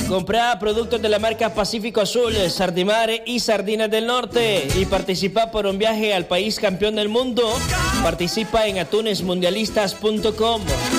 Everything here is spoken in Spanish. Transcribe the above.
Comprá productos de la marca Pacífico Azul, Sardimare y Sardinas del Norte y participa por un viaje al país campeón del mundo. Participa en atunesmundialistas.com.